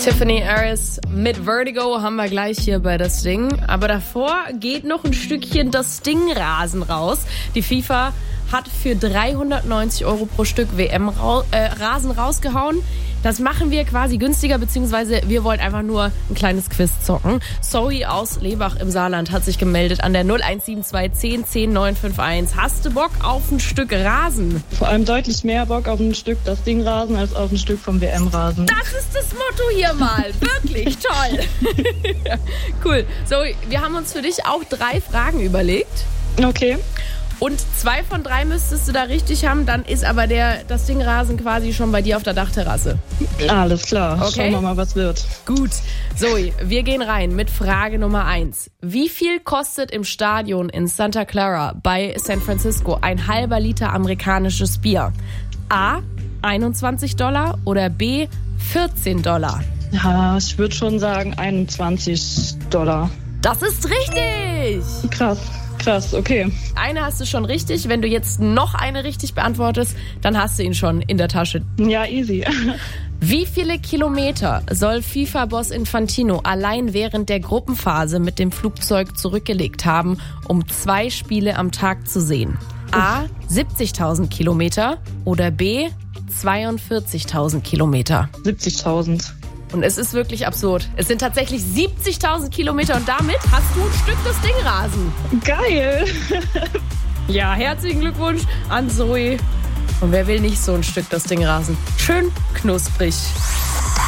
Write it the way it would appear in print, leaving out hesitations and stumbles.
Tiffany Harris mit Vertigo haben wir gleich hier bei das Ding. Aber davor geht noch ein Stückchen das Ding-Rasen raus. Die FIFA hat für 390 € pro Stück WM-Rasen rausgehauen. Das machen wir quasi günstiger, beziehungsweise wir wollen einfach nur ein kleines Quiz zocken. Zoe aus Lebach im Saarland hat sich gemeldet an der 0172 10 10 951. Hast du Bock auf ein Stück Rasen? Vor allem deutlich mehr Bock auf ein Stück das Ding-Rasen als auf ein Stück vom WM-Rasen. Das ist das Motto hier mal. Wirklich toll. Cool. Zoe, wir haben uns für dich auch 3 Fragen überlegt. Okay. Und 2 von 3 müsstest du da richtig haben, dann ist aber das Ding-Rasen quasi schon bei dir auf der Dachterrasse. Alles klar, okay. Schauen wir mal, was wird. Gut, Zoe, wir gehen rein mit Frage Nummer 1. Wie viel kostet im Stadion in Santa Clara bei San Francisco ein halber Liter amerikanisches Bier? A, $21 oder B, $14? Ja, ich würde schon sagen $21. Das ist richtig! Krass, okay. Eine hast du schon richtig. Wenn du jetzt noch eine richtig beantwortest, dann hast du ihn schon in der Tasche. Ja, easy. Wie viele Kilometer soll FIFA-Boss Infantino allein während der Gruppenphase mit dem Flugzeug zurückgelegt haben, um 2 Spiele am Tag zu sehen? A, 70.000 Kilometer oder B, 42.000 Kilometer? 70.000. Und es ist wirklich absurd. Es sind tatsächlich 70.000 Kilometer und damit hast du ein Stück des Dingrasen. Geil. Ja, herzlichen Glückwunsch an Zoe. Und wer will nicht so ein Stück des Dingrasen? Schön knusprig.